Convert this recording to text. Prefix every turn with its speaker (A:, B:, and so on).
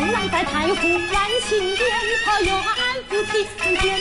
A: 郎在太湖万顷间，他愿夫妻见